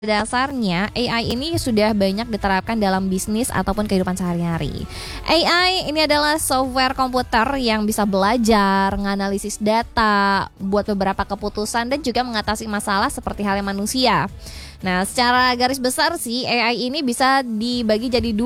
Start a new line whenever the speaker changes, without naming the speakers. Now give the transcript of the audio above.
Dasarnya AI ini sudah banyak diterapkan dalam bisnis ataupun kehidupan sehari-hari. AI ini adalah software komputer yang bisa belajar, menganalisis data, buat beberapa keputusan dan juga mengatasi masalah seperti halnya manusia. Nah, secara garis besar sih AI ini bisa dibagi jadi dua